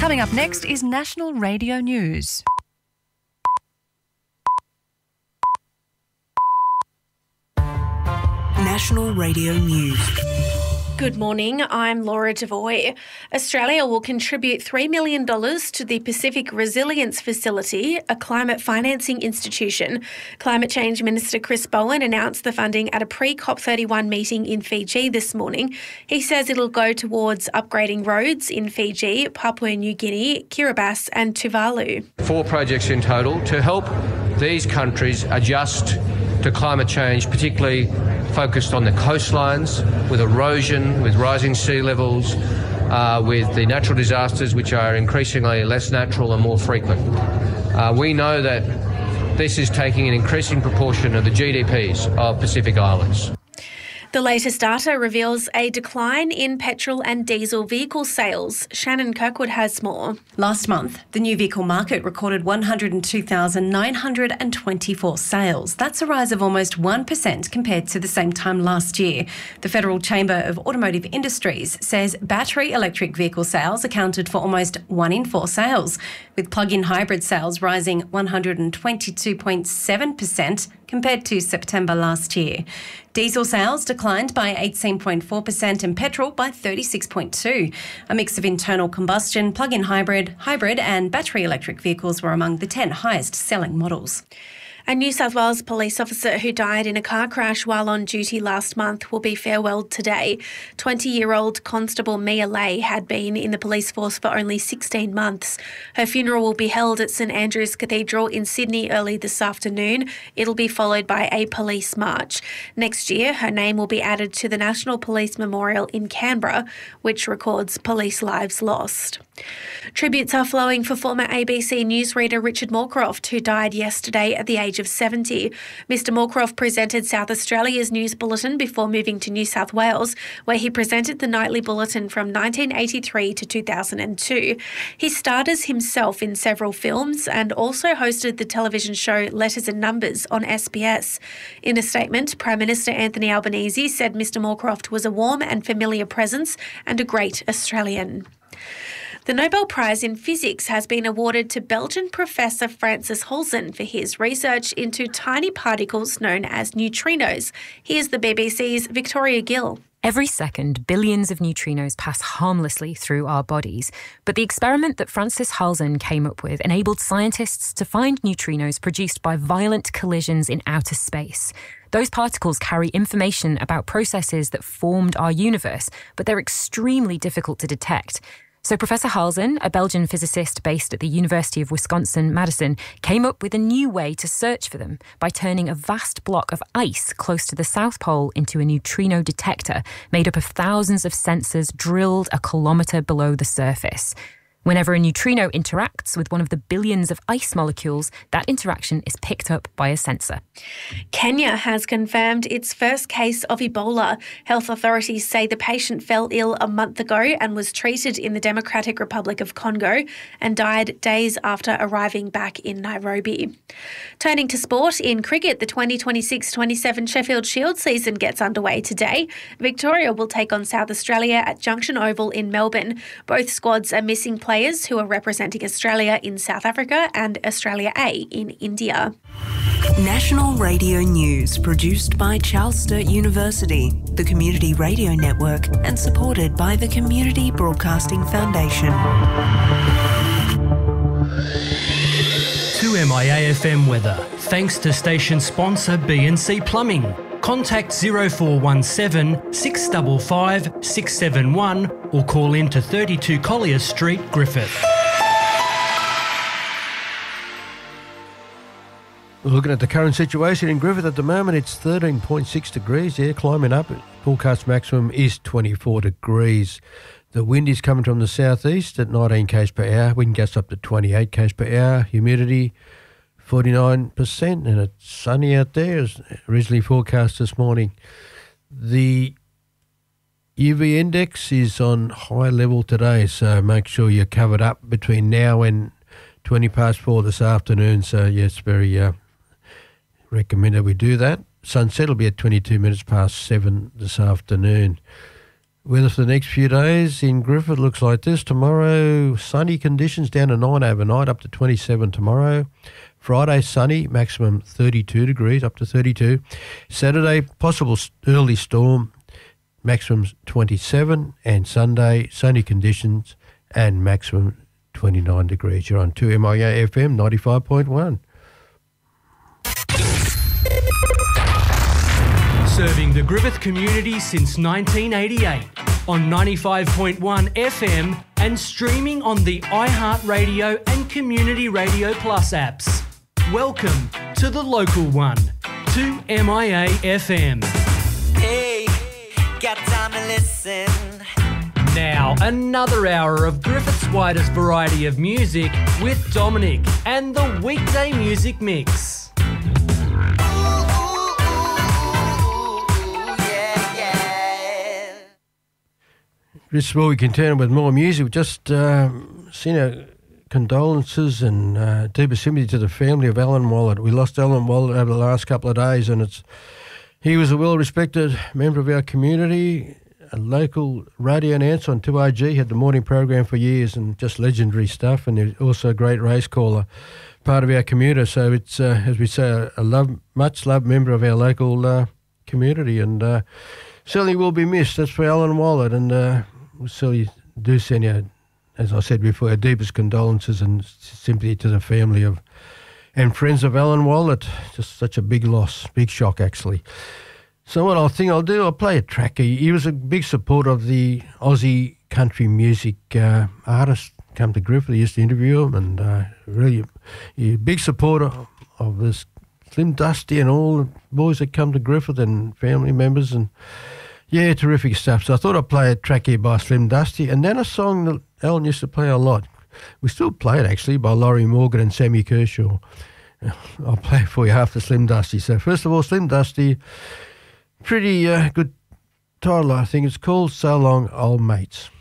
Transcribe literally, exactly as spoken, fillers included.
Coming up next is National Radio News. National Radio News. Good morning, I'm Laura Devoy. Australia will contribute three million dollars to the Pacific Resilience Facility, a climate financing institution. Climate Change Minister Chris Bowen announced the funding at a pre-COP thirty-one meeting in Fiji this morning. He says it'll go towards upgrading roads in Fiji, Papua New Guinea, Kiribati and Tuvalu. Four projects in total to help these countries adjust to climate change, particularly focused on the coastlines, with erosion, with rising sea levels, uh, with the natural disasters which are increasingly less natural and more frequent. Uh, we know that this is taking an increasing proportion of the G D Ps of Pacific Islands. The latest data reveals a decline in petrol and diesel vehicle sales. Shannon Kirkwood has more. Last month, the new vehicle market recorded one hundred two thousand nine hundred twenty-four sales. That's a rise of almost one percent compared to the same time last year. The Federal Chamber of Automotive Industries says battery electric vehicle sales accounted for almost one in four sales, with plug-in hybrid sales rising one hundred twenty-two point seven percent compared to September last year. Diesel sales declined by eighteen point four percent and petrol by thirty-six point two percent. A mix of internal combustion, plug-in hybrid, hybrid and battery electric vehicles were among the ten highest selling models. A New South Wales police officer who died in a car crash while on duty last month will be farewelled today. twenty-year-old Constable Mia Lay had been in the police force for only sixteen months. Her funeral will be held at St Andrew's Cathedral in Sydney early this afternoon. It'll be followed by a police march. Next year, her name will be added to the National Police Memorial in Canberra, which records police lives lost. Tributes are flowing for former A B C newsreader Richard Moorcroft, who died yesterday at the age of seventy. Mister Moorcroft presented South Australia's news bulletin before moving to New South Wales, where he presented the nightly bulletin from nineteen eighty-three to two thousand two. He starred as himself in several films and also hosted the television show Letters and Numbers on S B S. In a statement, Prime Minister Anthony Albanese said Mister Moorcroft was a warm and familiar presence and a great Australian. The Nobel Prize in Physics has been awarded to Belgian Professor Francis Halzen for his research into tiny particles known as neutrinos. Here's the B B C's Victoria Gill. Every second, billions of neutrinos pass harmlessly through our bodies. But the experiment that Francis Halzen came up with enabled scientists to find neutrinos produced by violent collisions in outer space. Those particles carry information about processes that formed our universe, but they're extremely difficult to detect. So Professor Halzen, a Belgian physicist based at the University of Wisconsin-Madison, came up with a new way to search for them by turning a vast block of ice close to the South Pole into a neutrino detector made up of thousands of sensors drilled a kilometre below the surface. Whenever a neutrino interacts with one of the billions of ice molecules, that interaction is picked up by a sensor. Kenya has confirmed its first case of Ebola. Health authorities say the patient fell ill a month ago and was treated in the Democratic Republic of Congo and died days after arriving back in Nairobi. Turning to sport, in cricket, the twenty twenty-six twenty-seven Sheffield Shield season gets underway today. Victoria will take on South Australia at Junction Oval in Melbourne. Both squads are missing players who are representing Australia in South Africa and Australia A in India. National Radio News, produced by Charles Sturt University, the Community Radio Network, and supported by the Community Broadcasting Foundation. two M I A F M weather, thanks to station sponsor B and C Plumbing. Contact zero four one seven, six five five, six seven one or call in to thirty-two Collier Street, Griffith. Looking at the current situation in Griffith at the moment, it's thirteen point six degrees, yeah, climbing up. Forecast maximum is twenty-four degrees. The wind is coming from the southeast at nineteen k's per hour. Wind gusts up to twenty-eight k's per hour. Humidity forty-nine percent, and it's sunny out there as originally forecast this morning. The U V index is on high level today, so make sure you're covered up between now and twenty past four this afternoon. So, yes, very uh, recommended we do that. Sunset will be at twenty-two minutes past seven this afternoon. Weather for the next few days in Griffith looks like this. Tomorrow, sunny conditions down to nine overnight, up to twenty-seven tomorrow. Friday, sunny, maximum thirty-two degrees, up to thirty-two. Saturday, possible early storm, maximum twenty-seven. And Sunday, sunny conditions and maximum twenty-nine degrees. You're on two M I A F M ninety-five point one. Serving the Griffith community since nineteen eighty-eight on ninety-five point one F M and streaming on the iHeartRadio and Community Radio Plus apps. Welcome to the local one, two M I A F M. Hey, got time to listen. Now, another hour of Griffith's widest variety of music with Dominic and the Weekday Music Mix. This will we continue with more music. We've just uh, seen our condolences and uh, deepest sympathy to the family of Alan Wallet. We lost Alan Wallet over the last couple of days, and it's he was a well-respected member of our community, a local radio announcer on two R G, had the morning program for years and just legendary stuff, and he was also a great race caller, part of our community. So it's, uh, as we say, a love, much-loved member of our local uh, community, and uh, certainly will be missed. That's for Alan Wallet, and uh, we certainly do send our, as I said before, our deepest condolences and sympathy to the family of and friends of Alan Wallet. Just such a big loss, big shock actually. So what I think I'll do, I'll play a track. He, he was a big supporter of the Aussie country music uh, artists come to Griffith. He used to interview them, and uh, really a big supporter of this Slim Dusty and all the boys that come to Griffith and family members, and yeah, terrific stuff. So I thought I'd play a track here by Slim Dusty, and then a song that Alan used to play a lot. We still play it actually, by Laurie Morgan and Sammy Kershaw. I'll play it for you after Slim Dusty. So first of all, Slim Dusty, pretty uh, good title I think. It's called So Long Old Mates.